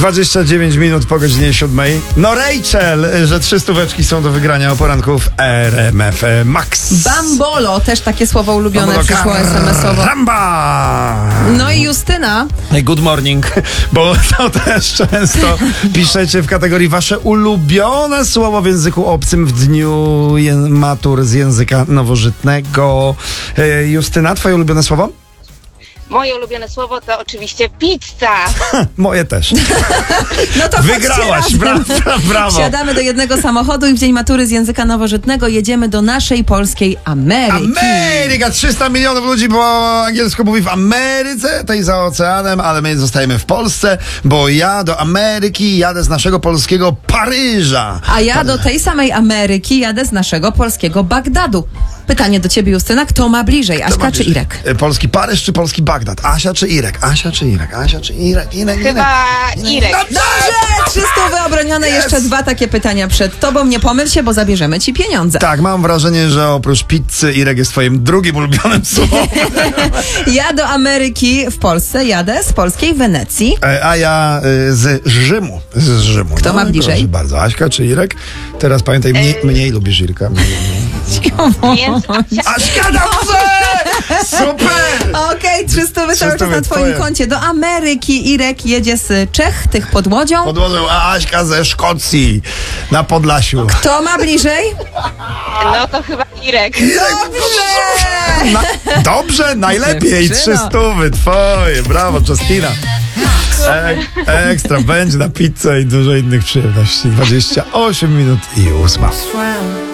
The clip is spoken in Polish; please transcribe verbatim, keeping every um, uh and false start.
dwadzieścia dziewięć minut po godzinie siódmej. No Rachel, że trzy stóweczki są do wygrania o poranku w R M F Max. Bambolo, też takie słowo ulubione przyszło es em es owo. Ramba! No i Justyna. Good morning, bo to też często piszecie w kategorii wasze ulubione słowo w języku obcym w dniu je- matur z języka nowożytnego. E, Justyna, twoje ulubione słowo? Moje ulubione słowo to oczywiście pizza. Moje też. No to Wygrałaś, chodźcie bra, razem. bra, brawo. Wsiadamy do jednego samochodu i w dzień matury z języka nowożytnego jedziemy do naszej polskiej Ameryki. Ameryka! trzysta milionów ludzi po angielsku mówi w Ameryce, tej za oceanem, ale my zostajemy w Polsce, bo ja do Ameryki jadę z naszego polskiego Paryża. A ja do tej samej Ameryki jadę z naszego polskiego Bagdadu. Pytanie do ciebie, Justyna, kto ma bliżej, Aśka ma czy bliżej? Irek? E, Polski Paryż czy polski Bagdad? Asia czy Irek? Asia czy Irek? Asia czy Irek? Irek, Irek. Chyba Irek. No, Dobrze, trzy stówy obronione, Yes. jeszcze dwa takie pytania przed tobą. Nie pomyl się, bo zabierzemy ci pieniądze. Tak, mam wrażenie, że oprócz pizzy Irek jest twoim drugim ulubionym słowem. Ja do Ameryki w Polsce jadę z polskiej Wenecji. E, A ja y, z Rzymu. Z Rzymu. Kto ma i bliżej? Proszę bardzo, Aśka czy Irek? Teraz pamiętaj, mniej, mniej lubisz Irka. Mniej, mniej. Więc Aśka, dobrze! Super! Okej, trzy stówy cały czas stówy, na twoim twoje. koncie. Do Ameryki Irek jedzie z Czech, tych pod łodzią. Podłożył a Aśka ze Szkocji na Podlasiu. Kto ma bliżej? no to chyba Irek. Dobrze! Na, dobrze, najlepiej. Trzy Dziewczyno. stówy twoje. Brawo, Justina. E, ekstra, będzie na pizzę i dużo innych przyjemności. dwadzieścia osiem minut i ósma.